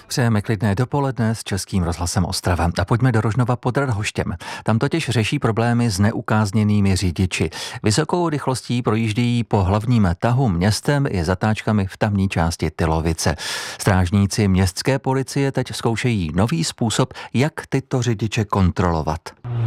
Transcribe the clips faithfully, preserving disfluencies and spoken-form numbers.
Přejeme klidné dopoledne s Českým rozhlasem Ostrava. A pojďme do Rožnova pod Radhoštěm. Tam totiž řeší problémy s neukázněnými řidiči. Vysokou rychlostí projíždějí po hlavním tahu městem i zatáčkami v tamní části Tylovice. Strážníci městské policie teď zkoušejí nový způsob, jak tyto řidiče kontrolovat.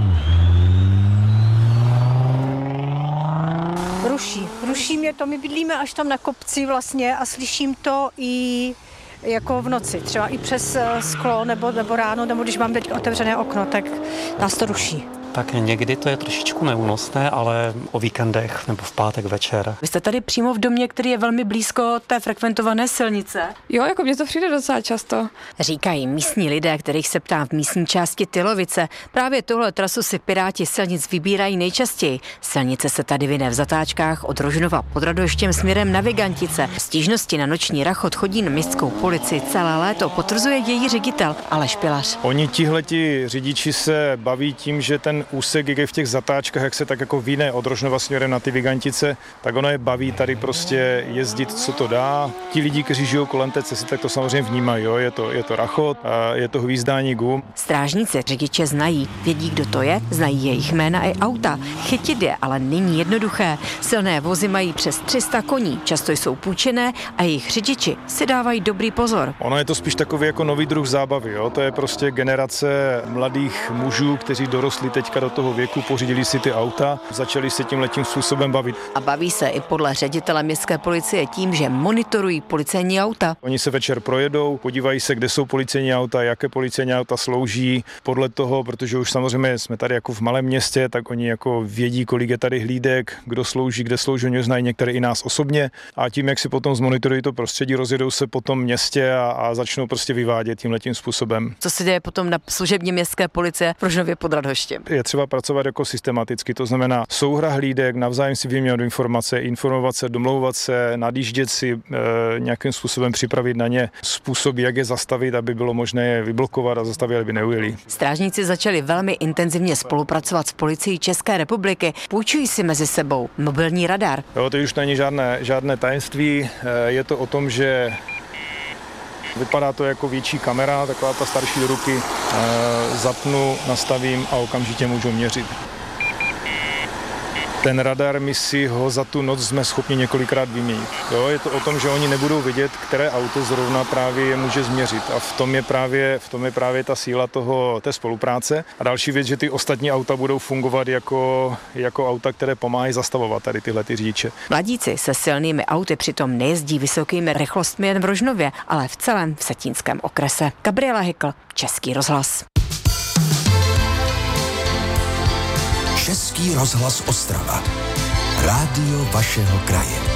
Ruší. Ruší mě to. My bydlíme až tam na kopci vlastně a slyším to i jako v noci. Třeba i přes sklo nebo, nebo ráno, nebo když mám teď otevřené okno, tak nás to ruší. Tak někdy to je trošičku neúnosné, ale o víkendech nebo v pátek večer. Vy jste tady přímo v domě, který je velmi blízko té frekventované silnice. Jo, jako mně to přijde docela často. Říkají místní lidé, kterých se ptám v místní části Tylovice. Právě tuhle trasu si piráti silnic vybírají nejčastěji. Silnice se tady vyne v zatáčkách od Rožnova pod Radhoštěm směrem na Vigantice. Stížnosti na noční rachot chodí na městskou policii celé léto, potvrzuje její ředitel Aleš Pilař. Oni tihleti řidiči se baví tím, že ten úsek je v těch zatáčkách, jak se tak jako víne od Rožnova směrem na ty Vigantice, tak ono je baví tady prostě jezdit, co to dá. Ti lidi, kteří žijou kolem té cesty, tak to samozřejmě vnímají, jo? Je to, je to rachot, je to hvízdání gum. Strážníci řidiče znají, vědí, kdo to je, znají jejich jména i auta. Chytit je ale není jednoduché. Silné vozy mají přes tři sta koní, často jsou půjčené a jejich řidiči si dávají dobrý pozor. Ono je to spíš takový jako nový druh zábavy, jo? To je prostě generace mladých mužů, kteří dorostli teďka do toho věku, pořídili si ty auta, začali se tím letím způsobem bavit. A baví se i podle ředitele městské policie tím, že monitorují policejní auta. Oni se večer projedou, podívají se, kde jsou policejní auta, jaké policejní auta slouží. Podle toho, protože už samozřejmě jsme tady jako v malém městě, tak oni jako vědí, kolik je tady hlídek, kdo slouží, kde slouží, oni znají některé i nás osobně. A tím, jak si potom zmonitorují to prostředí, rozjedou se po tom městě a, a začnou prostě vyvádět tímhletím způsobem. Co se děje potom na služebně městské policie v Rožnově pod Radhoštěm? Je třeba pracovat jako systematicky, to znamená souhra hlídek, navzájem si vyměňovat informace, informovat se, domlouvat se, nadjíždět si, e, nějakým způsobem připravit na ně způsob, jak je zastavit, aby bylo možné je vyblokovat a zastavit, aby neujeli. Strážníci začali velmi intenzivně spolupracovat s policií České republiky, půjčují si mezi sebou mobilní radar. Jo, to už není žádné, žádné tajemství, e, je to o tom, že vypadá to jako větší kamera, taková ta starší do ruky, e, zapnu, nastavím a okamžitě můžu měřit. Ten radar, my si ho za tu noc jsme schopni několikrát vyměnit. Jo, je to o tom, že oni nebudou vidět, které auto zrovna právě je může změřit. A v tom je právě, v tom je právě ta síla toho, té spolupráce. A další věc, že ty ostatní auta budou fungovat jako, jako auta, které pomáhají zastavovat tady tyhle ty řidiče. Mladíci se silnými auty přitom nejezdí vysokými rychlostmi jen v Rožnově, ale v celém Vsetínském okrese. Gabriela Hykl, Český rozhlas. Český rozhlas Ostrava. Rádio vašeho kraje.